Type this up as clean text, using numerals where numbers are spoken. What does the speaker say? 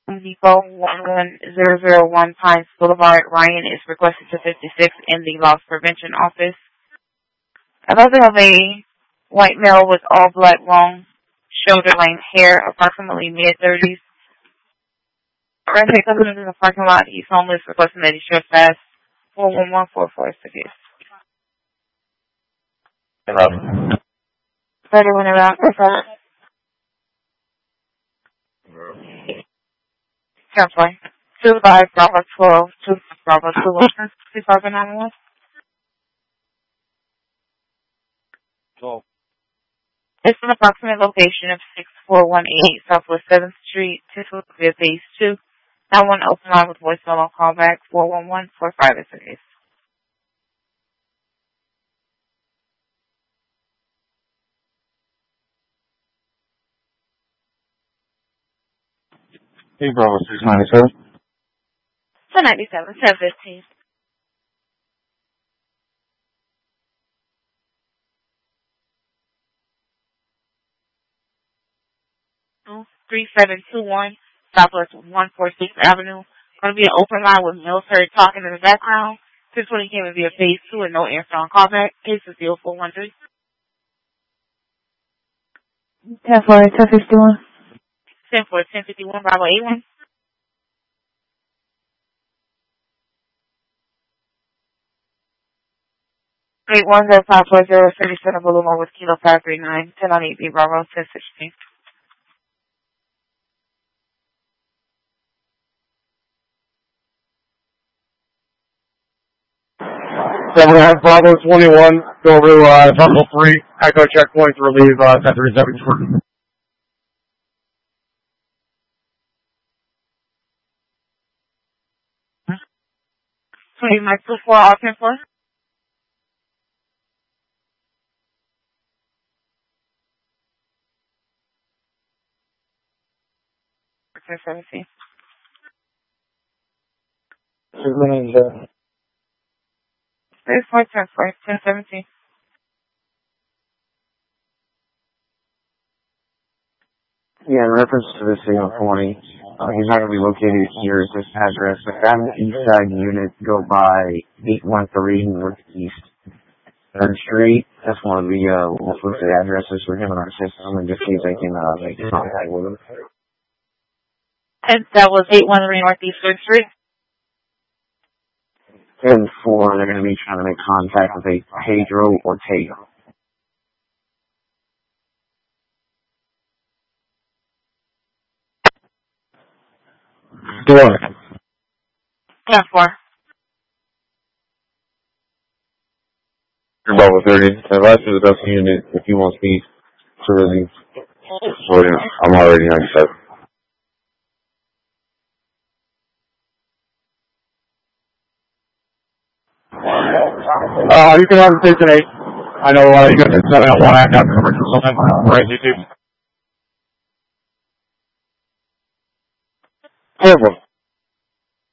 Depot 11001 Pines Boulevard. Ryan is requested to 56 in the Loss Prevention Office. I thought they have a white male with all black long shoulder length hair, approximately mid-30s. Right here comes into the parking lot. He's homeless, requesting that he trespass 41144 tickets. Better when around. Counseling. 25 Bravo 12, 2 Bravo 2, 2591. 12. It's an approximate location of 6418 Southwest 7th Street, Tissueville, Phase 2. Now one open line with voicemail on callback 41145 is the case. Hey, Bravo 697. 1097, 1015. 3721 Southwest 146th Avenue. Going to be an open line with Mills heard talking in the background. 620 came to be a phase 2 and no answer on callback. Case is 0413. 10 for 1051. 10 for 1051 Bravo 81. Great 10540 37 Boulevard with Kilo 539 10 on 8B Bravo 1016. Bravo 21, go over to Circle 3, Echo checkpoint to relieve 1037. So you might 24 all 10 for? Okay, 17. There's 4 10 for 1017. Yeah, in reference to this thing on 20, he's not going to be located here at this address, but that east side unit go by 813 Northeast 3rd Street. That's one of the listed addresses for him in our system, and just see if they can make contact with him. And that was 813 Northeast 3rd Street? And 4, they're going to be trying to make contact with a Pedro Ortega. Door. Yeah, 4. Bravo 30. Advice to the best unit if you want speed to relieve. So, yeah, I'm already 97. You can have a station 8. I know you got to set out one act after something. Right, YouTube. Careful.